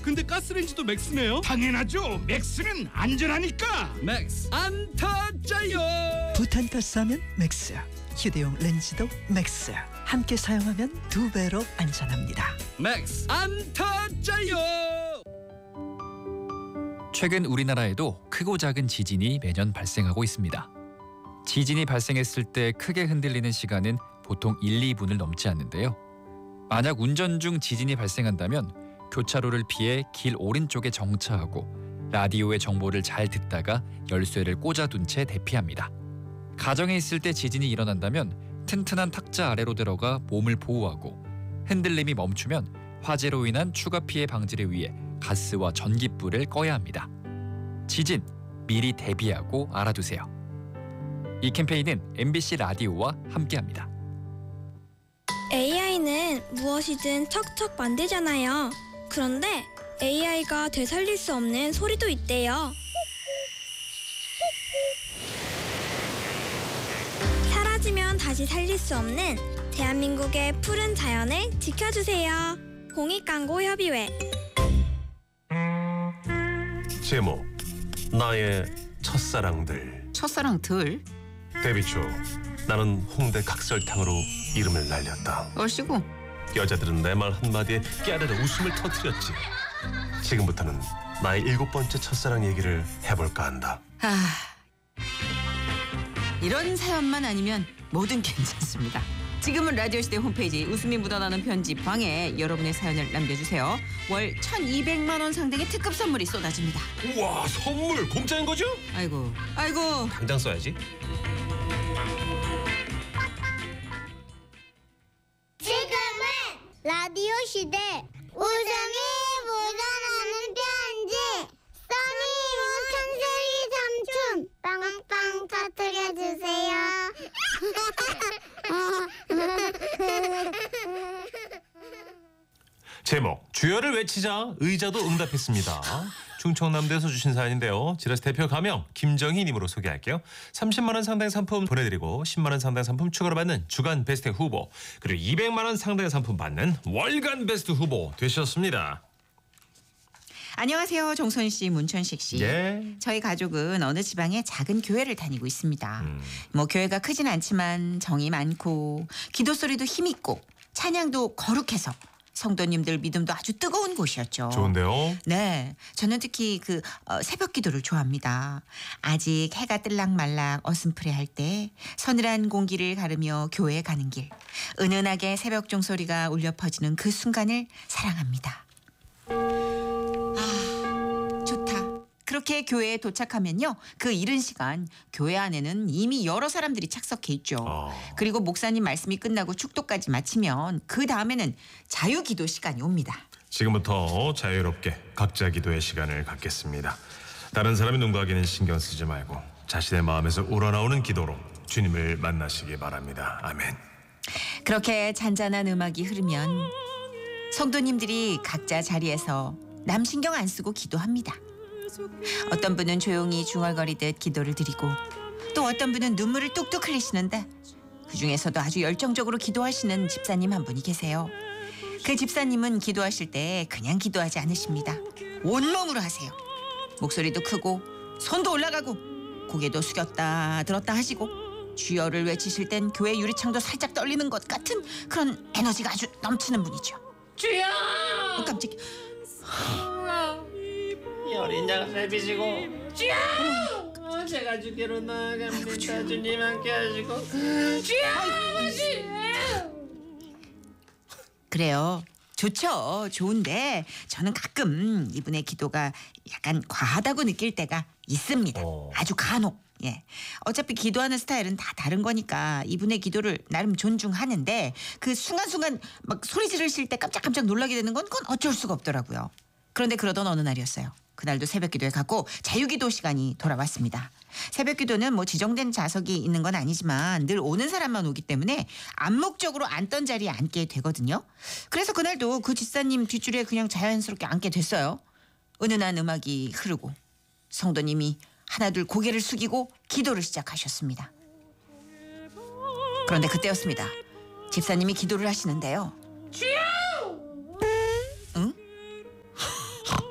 근데 가스레인지도 맥스네요. 당연하죠. 맥스는 안전하니까. 맥스 안 터져요. 부탄가스하면 맥스, 휴대용 렌즈도 맥스. 함께 사용하면 2배로 안전합니다. 맥스 안 터져요. 최근 우리나라에도 크고 작은 지진이 매년 발생하고 있습니다. 지진이 발생했을 때 크게 흔들리는 시간은 보통 1, 2분을 넘지 않는데요. 만약 운전 중 지진이 발생한다면 교차로를 피해 길 오른쪽에 정차하고 라디오의 정보를 잘 듣다가 열쇠를 꽂아둔 채 대피합니다. 가정에 있을 때 지진이 일어난다면 튼튼한 탁자 아래로 들어가 몸을 보호하고 흔들림이 멈추면 화재로 인한 추가 피해 방지를 위해 가스와 전기불을 꺼야 합니다. 지진 미리 대비하고 알아두세요. 이 캠페인은 MBC 라디오와 함께합니다. AI는 무엇이든 척척 만들잖아요. 그런데 AI가 되살릴 수 없는 소리도 있대요. 사라지면 다시 살릴 수 없는 대한민국의 푸른 자연을 지켜주세요. 공익광고협의회. 제목 나의 첫사랑들. 첫사랑들 데뷔 초 나는 홍대 각설탕으로 이름을 날렸다. 얼씨구. 여자들은 내 말 한마디에 깨르르 웃음을 터뜨렸지. 지금부터는 나의 7번째 첫사랑 얘기를 해볼까 한다. 이런 사연만 아니면 뭐든 괜찮습니다. 지금은 라디오시대 홈페이지 웃음이 묻어나는 편집방에 여러분의 사연을 남겨주세요. 월 1,200만 원 상당의 특급 선물이 쏟아집니다. 우와, 선물 공짜인 거죠? 아이고 당장 써야지. 지금은 라디오 시대 웃음이 묻어나는 편지 써니 우천세기 삼촌 빵빵 터뜨려주세요. 제목 주여를 외치자 의자도 응답했습니다. 충청남도에서 주신 사연인데요. 지라시 대표 가명 김정희님으로 소개할게요. 30만 원 상당의 상품 보내드리고 10만 원 상당의 상품 추가로 받는 주간 베스트 후보 그리고 200만 원 상당의 상품 받는 월간 베스트 후보 되셨습니다. 안녕하세요. 정선 씨, 문천식 씨. 예. 저희 가족은 어느 지방의 작은 교회를 다니고 있습니다. 뭐 교회가 크진 않지만 정이 많고 기도 소리도 힘 있고 찬양도 거룩해서 성도님들 믿음도 아주 뜨거운 곳이었죠. 좋은데요. 네, 저는 특히 새벽 기도를 좋아합니다. 아직 해가 뜰락말락 어슴푸레 할 때 서늘한 공기를 가르며 교회에 가는 길, 은은하게 새벽 종소리가 울려 퍼지는 그 순간을 사랑합니다. 좋다. 그렇게 교회에 도착하면요, 그 이른 시간 교회 안에는 이미 여러 사람들이 착석해 있죠. 그리고 목사님 말씀이 끝나고 축도까지 마치면 그 다음에는 자유기도 시간이 옵니다. 지금부터 자유롭게 각자 기도의 시간을 갖겠습니다. 다른 사람의 눈가기는 신경 쓰지 말고 자신의 마음에서 우러나오는 기도로 주님을 만나시기 바랍니다. 아멘. 그렇게 잔잔한 음악이 흐르면 성도님들이 각자 자리에서 남 신경 안 쓰고 기도합니다. 어떤 분은 조용히 중얼거리듯 기도를 드리고 또 어떤 분은 눈물을 뚝뚝 흘리시는데 그중에서도 아주 열정적으로 기도하시는 집사님 한 분이 계세요. 그 집사님은 기도하실 때 그냥 기도하지 않으십니다. 온몸으로 하세요. 목소리도 크고 손도 올라가고 고개도 숙였다 들었다 하시고 주여를 외치실 땐 교회 유리창도 살짝 떨리는 것 같은 그런 에너지가 아주 넘치는 분이죠. 주여! 깜짝이야. 이 어린 양을 빚이고 주여! 제가 주께로 나아갑니다. 주님 함께 하시고 주여! 그래요. 좋죠. 좋은데 저는 가끔 이분의 기도가 약간 과하다고 느낄 때가 있습니다. 아주 간혹. 예. 어차피 기도하는 스타일은 다 다른 거니까 이분의 기도를 나름 존중하는데 그 순간순간 막 소리 지르실 때 깜짝깜짝 놀라게 되는 건 그건 어쩔 수가 없더라고요. 그런데 그러던 어느 날이었어요. 그날도 새벽 기도에 갔고 자유기도 시간이 돌아왔습니다. 새벽 기도는 뭐 지정된 좌석이 있는 건 아니지만 늘 오는 사람만 오기 때문에 암묵적으로 앉던 자리에 앉게 되거든요. 그래서 그날도 그 집사님 뒷줄에 그냥 자연스럽게 앉게 됐어요. 은은한 음악이 흐르고 성도님이 하나둘 고개를 숙이고 기도를 시작하셨습니다. 그런데 그때였습니다. 집사님이 기도를 하시는데요. 주여! 응?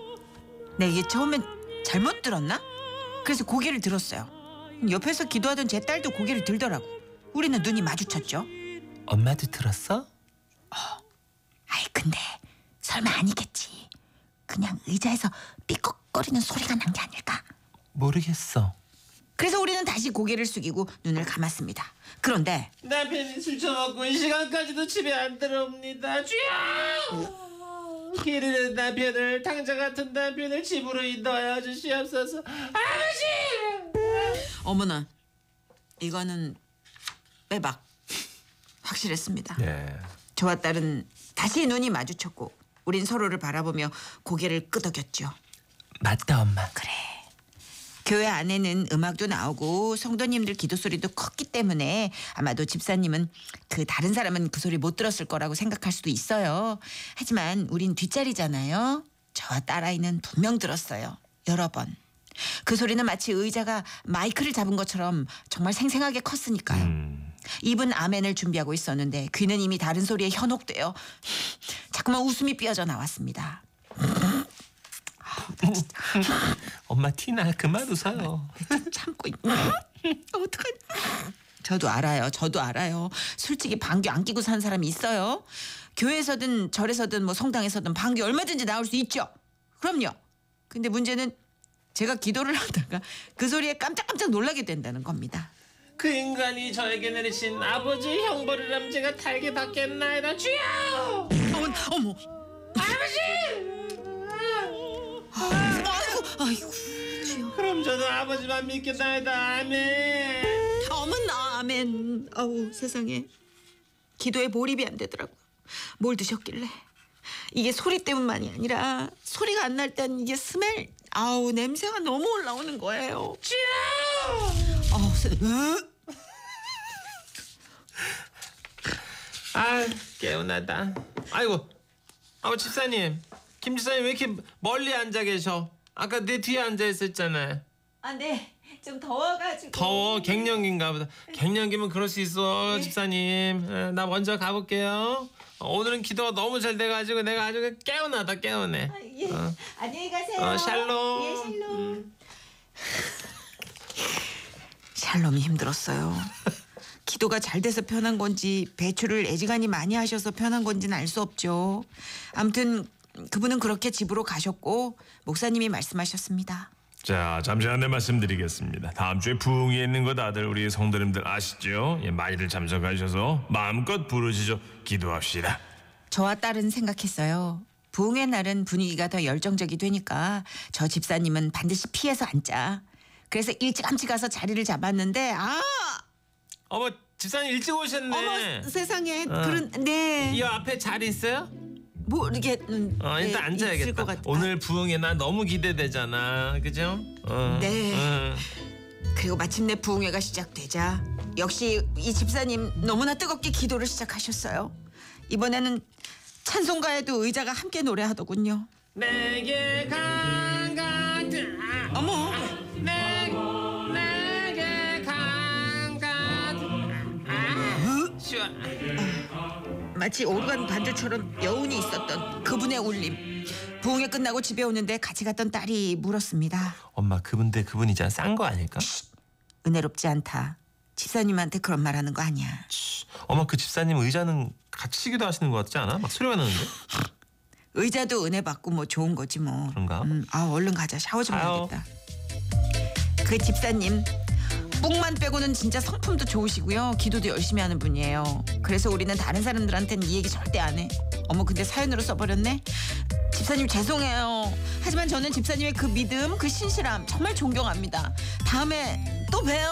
네, 이게 처음엔 잘못 들었나? 그래서 고개를 들었어요. 옆에서 기도하던 제 딸도 고개를 들더라고. 우리는 눈이 마주쳤죠. 엄마도 들었어? 아이 근데 설마 아니겠지. 그냥 의자에서 삐걱거리는 소리가 난 게 아닐까. 모르겠어. 그래서 우리는 다시 고개를 숙이고 눈을 감았습니다. 그런데 남편이 술 처먹고 이 시간까지도 집에 안 들어옵니다. 주여! 기르는 남편을, 당자 같은 남편을 집으로 인도하여 주시옵소서. 아버지! 어머나, 이거는 빼박. 확실했습니다. 예. 저와 딸은 다시 눈이 마주쳤고 우린 서로를 바라보며 고개를 끄덕였죠. 맞다 엄마. 그래. 교회 안에는 음악도 나오고 성도님들 기도 소리도 컸기 때문에 아마도 집사님은 다른 사람은 그 소리 못 들었을 거라고 생각할 수도 있어요. 하지만 우린 뒷자리잖아요. 저와 딸아이는 분명 들었어요. 여러 번. 그 소리는 마치 의자가 마이크를 잡은 것처럼 정말 생생하게 컸으니까요. 입은 아멘을 준비하고 있었는데 귀는 이미 다른 소리에 현혹되어 자꾸만 웃음이 삐어져 나왔습니다. 엄마 티나 그만 웃어요. 참고 있네. 어떡하지? 저도 알아요. 솔직히 방귀 안 끼고 산 사람이 있어요. 교회에서든 절에서든 뭐 성당에서든 방귀 얼마든지 나올 수 있죠. 그럼요. 근데 문제는 제가 기도를 하다가 그 소리에 깜짝깜짝 놀라게 된다는 겁니다. 그 인간이 저에게 내리신 아버지 형벌을 함 제가 달게 받겠나이다. 주여! 어머. 아버지! 아이고. 주여. 그럼 저도 아버지만 믿겠나이다. 아멘. 어머나 아멘. 아우 세상에. 기도에 몰입이 안 되더라고요. 뭘 드셨길래. 이게 소리 때문만이 아니라 소리가 안 날 땐 이게 스멜. 아우 냄새가 너무 올라오는 거예요. 주여! 아우 아, 개운하다. 아이고, 집사님, 김 집사님 왜 이렇게 멀리 앉아 계셔? 아까 내 뒤에 앉아 있었잖아요. 아, 네. 좀 더워가지고. 더워, 갱년기인가 보다. 갱년기면 그럴 수 있어, 집사님. 나 먼저 가볼게요. 오늘은 기도가 너무 잘 돼가지고 내가 아주 개운하다, 개운해. 예. 안녕히 가세요. 샬롬. 예, 샬롬. 샬롬이 힘들었어요. 기도가 잘 돼서 편한 건지 배추를 애지간히 많이 하셔서 편한 건지는 알 수 없죠. 아무튼 그분은 그렇게 집으로 가셨고 목사님이 말씀하셨습니다. 자, 잠시 안내 말씀드리겠습니다. 다음 주에 부흥에 있는 거 다들 우리 성도님들 아시죠? 예, 많이들 참석하셔서 마음껏 부르짖어 기도합시다. 저와 딸은 생각했어요. 부흥의 날은 분위기가 더 열정적이 되니까 저 집사님은 반드시 피해서 앉자. 그래서 일찌감치 가서 자리를 잡았는데 어머, 집사님 일찍 오셨네. 어머 세상에 네. 이 앞에 자리 있어요? 뭐 이렇게 일단 있을 앉아야겠다. 것 같아. 오늘 부흥에 나 너무 기대되잖아, 그죠? 네. 그리고 마침내 부흥회가 시작되자 역시 이 집사님 너무나 뜨겁게 기도를 시작하셨어요. 이번에는 찬송가에도 의자가 함께 노래하더군요. 내게 강 같은 어머. 내게 강 같은 시원. 마치 오르간 반주처럼 여운이 있었던 그분의 울림. 부흥회 끝나고 집에 오는데 같이 갔던 딸이 물었습니다. 엄마 그분이잖아. 싼 거 아닐까? 은혜롭지 않다. 집사님한테 그런 말하는 거 아니야. 엄마 그 집사님 의자는 같이 기도하시는 것 같지 않아? 막 소리가 나는데? 의자도 은혜 받고 뭐 좋은 거지 뭐. 그런가? 얼른 가자. 샤워 좀 아유. 해야겠다. 그 집사님 뿡만 빼고는 진짜 성품도 좋으시고요. 기도도 열심히 하는 분이에요. 그래서 우리는 다른 사람들한테는 이 얘기 절대 안 해. 어머 근데 사연으로 써버렸네. 집사님 죄송해요. 하지만 저는 집사님의 그 믿음, 그 신실함 정말 존경합니다. 다음에 또 봬요.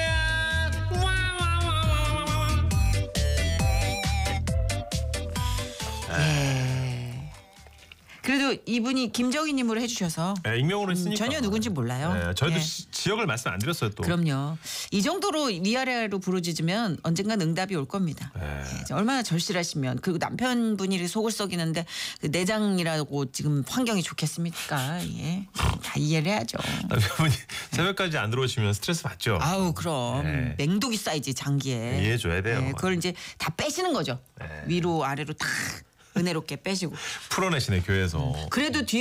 그래도 이분이 김정희님으로 해주셔서 네, 익명으로 했으니까. 전혀 누군지 몰라요. 네, 저희도 예. 지역을 말씀 안 드렸어요 또. 그럼요. 이 정도로 위아래로 부르짖으면 언젠간 응답이 올 겁니다. 네. 예, 얼마나 절실하시면 그리고 남편분이 속을 썩이는데 그 내장이라고 지금 환경이 좋겠습니까? 예. 다 이해를 해야죠. 남편분이 새벽까지 안 들어오시면 스트레스 받죠. 아우 그럼 네. 맹독이 쌓이지 장기에. 이해해줘야 돼요. 예, 그걸 이제 다 빼시는 거죠. 네. 위로 아래로 다 은혜롭게 빼시고. 풀어내시네 교회에서. 그래도 뒤에